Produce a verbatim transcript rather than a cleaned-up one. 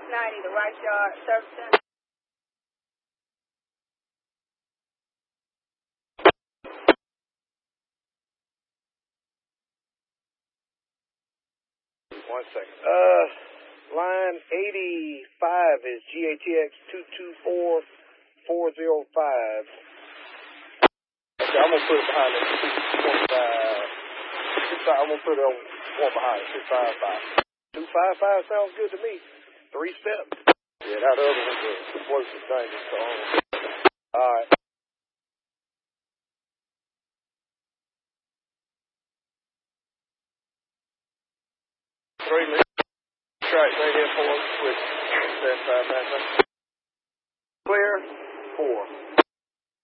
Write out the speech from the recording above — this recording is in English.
ninety, the Rice Yard Service Center. One second. Uh, line eighty-five is G A T X two two four four zero five. Okay, I'm gonna put it behind it. two twenty-five. I'm gonna put it on one behind it. two five five. two five five sounds good to me. Three steps. Yeah, that other one's the explosive thing. So, all right. Three minutes. Track right here for us with seven five nine. Clear. Four.